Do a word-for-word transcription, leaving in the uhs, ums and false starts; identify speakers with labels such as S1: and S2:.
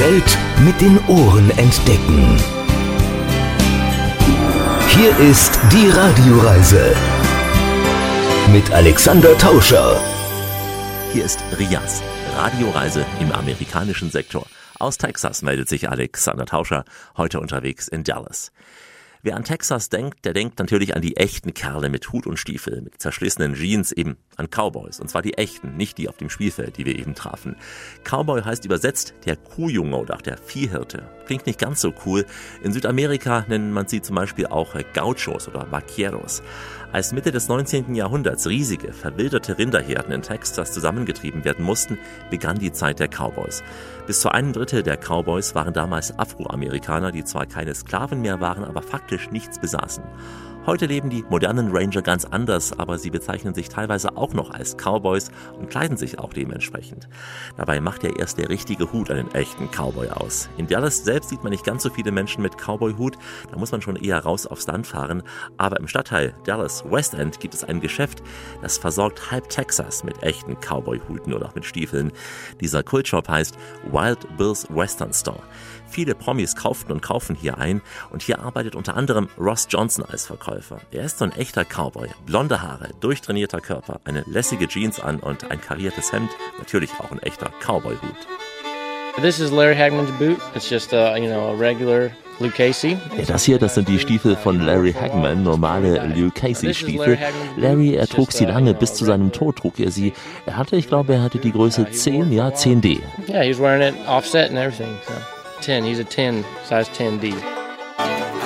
S1: Welt mit den Ohren entdecken. Hier ist die Radioreise mit Alexander Tauscher.
S2: Hier ist Rias, Radioreise im amerikanischen Sektor. Aus Texas meldet sich Alexander Tauscher, heute unterwegs in Dallas. Wer an Texas denkt, der denkt natürlich an die echten Kerle mit Hut und Stiefel, mit zerschlissenen Jeans, eben an Cowboys. Und zwar die echten, nicht die auf dem Spielfeld, die wir eben trafen. Cowboy heißt übersetzt der Kuhjunge oder auch der Viehhirte. Klingt nicht ganz so cool. In Südamerika nennt man sie zum Beispiel auch Gauchos oder Vaqueros. Als Mitte des neunzehnten Jahrhunderts riesige, verwilderte Rinderherden in Texas zusammengetrieben werden mussten, begann die Zeit der Cowboys. Bis zu einem Drittel der Cowboys waren damals Afroamerikaner, die zwar keine Sklaven mehr waren, aber faktisch nichts besaßen. Heute leben die modernen Ranger ganz anders, aber sie bezeichnen sich teilweise auch noch als Cowboys und kleiden sich auch dementsprechend. Dabei macht ja erst der richtige Hut einen echten Cowboy aus. In Dallas selbst sieht man nicht ganz so viele Menschen mit Cowboy-Hut, da muss man schon eher raus aufs Land fahren. Aber im Stadtteil Dallas West End gibt es ein Geschäft, das versorgt halb Texas mit echten Cowboy-Huten oder auch mit Stiefeln. Dieser Kultshop heißt Wild Bill's Western Store. Viele Promis kauften und kaufen hier ein und hier arbeitet unter anderem Ross Johnson als Verkäufer. Er ist so ein echter Cowboy. Blonde Haare, durchtrainierter Körper, eine lässige Jeans an und ein kariertes Hemd. Natürlich auch ein echter Cowboy-Hut.
S3: This is Larry Hagman's boot. It's just a, you know, a regular Lucchese.
S2: Ja, das hier, das sind die Stiefel von Larry Hagman, normale Lucchese-Stiefel. Larry, er trug sie lange, bis zu seinem Tod trug er sie. Er hatte, ich glaube, er hatte die Größe zehn, ja, zehn D.
S3: Yeah, he's wearing it offset and everything. So ten, he's a ten, size ten D.